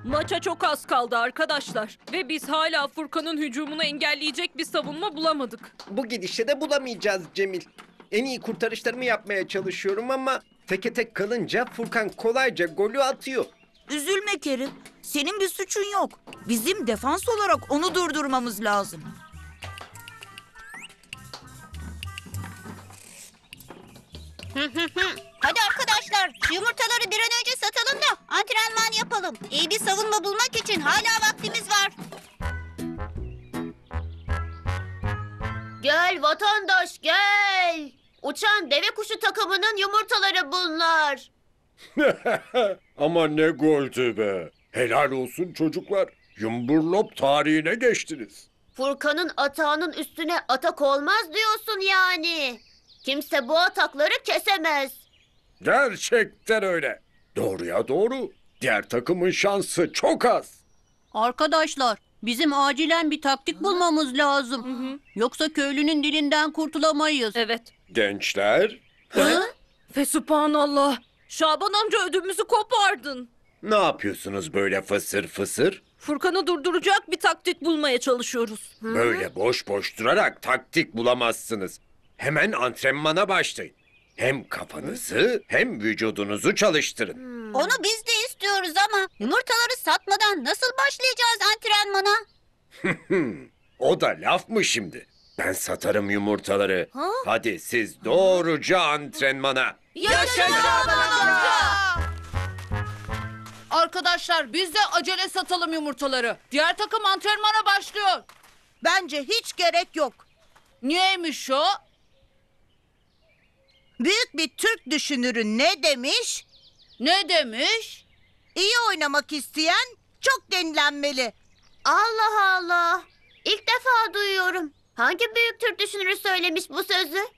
Maça çok az kaldı arkadaşlar. Ve biz hala Furkan'ın hücumunu engelleyecek bir savunma bulamadık. Bu gidişle de bulamayacağız Cemil. En iyi kurtarışlarımı yapmaya çalışıyorum ama teke tek kalınca Furkan kolayca golü atıyor. Üzülme Kerim. Senin bir suçun yok. Bizim defans olarak onu durdurmamız lazım. Hadi arkadaşlar, şu yumurtaları bir an önce satalım da antrenman yapalım. İyi bir savunma bulmak için hala vaktimiz var. Gel vatandaş gel. Uçan deve kuşu takımının yumurtaları bunlar. Ama ne goldü be. Helal olsun çocuklar. Yumburlop tarihine geçtiniz. Furkan'ın atağının üstüne atak olmaz diyorsun yani. Kimse bu atakları kesemez. Gerçekten öyle. Doğruya doğru. Diğer takımın şansı çok az. Arkadaşlar, bizim acilen bir taktik bulmamız lazım. Yoksa köylünün dilinden kurtulamayız. Evet. Gençler, Fesubhanallah. Şaban amca ödümüzü kopardın. Ne yapıyorsunuz böyle fısır fısır? Furkan'ı durduracak bir taktik bulmaya çalışıyoruz. Böyle boş boş durarak taktik bulamazsınız. Hemen antrenmana başlayın. Hem kafanızı hem vücudunuzu çalıştırın. Onu biz de istiyoruz ama yumurtaları satmadan nasıl başlayacağız antrenmana? O da laf mı şimdi? Ben satarım yumurtaları. Hadi siz doğruca antrenmana. Arkadaşlar biz de acele satalım yumurtaları. Diğer takım antrenmana başlıyor. Bence hiç gerek yok. Niyeymiş o? Büyük bir Türk düşünürü ne demiş? Ne demiş? İyi oynamak isteyen çok denilenmeli. Allah Allah. İlk defa duyuyorum. Hangi büyük Türk düşünürü söylemiş bu sözü?